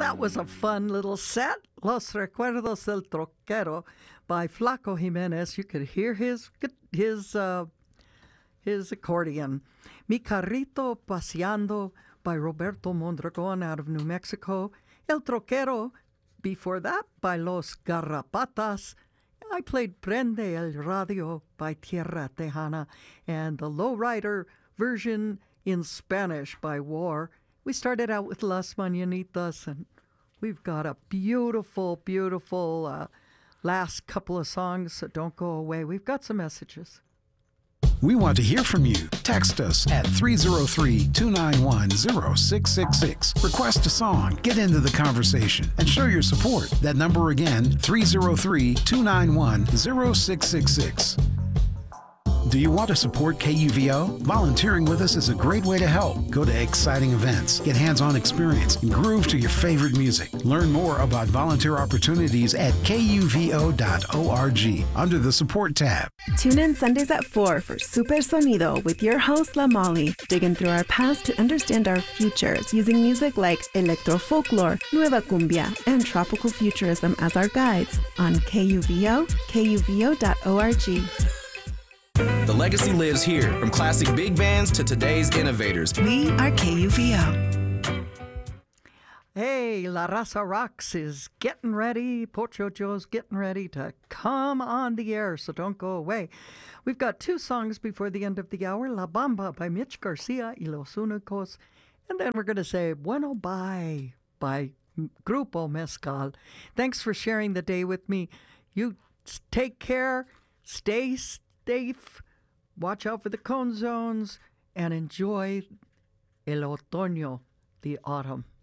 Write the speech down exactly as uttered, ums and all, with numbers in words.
that was a fun little set. Los Recuerdos del Troquero by Flaco Jimenez. You could hear his his uh, his accordion. Mi Carrito Paseando by Roberto Mondragon out of New Mexico. El Troquero, before that, by Los Garrapatas. I played Prende el Radio by Tierra Tejana, and the Lowrider version in Spanish by War. We started out with Las Mañanitas, and we've got a beautiful, beautiful uh, last couple of songs, so don't go away. We've got some messages. We want to hear from you. Text us at three oh three, two nine one, oh six six six. Request a song, get into the conversation, and show your support. That number again, three oh three, two nine one, oh six six six. Do you want to support K U V O? Volunteering with us is a great way to help. Go to exciting events, get hands-on experience, and groove to your favorite music. Learn more about volunteer opportunities at K U V O dot org under the Support tab. Tune in Sundays at four for Super Sonido with your host, La Molly, digging through our past to understand our futures using music like electro folklore, nueva cumbia, and tropical futurism as our guides on K U V O, K U V O dot org. The legacy lives here, from classic big bands to today's innovators. We are K U V O. Hey, La Raza Rocks is getting ready. Pocho Joe's getting ready to come on the air, so don't go away. We've got two songs before the end of the hour, La Bamba by Mitch Garcia y Los Únicos, and then we're going to say Bueno Bye by Grupo Mezcal. Thanks for sharing the day with me. You take care, stay safe, watch out for the cone zones, and enjoy el otoño, the autumn.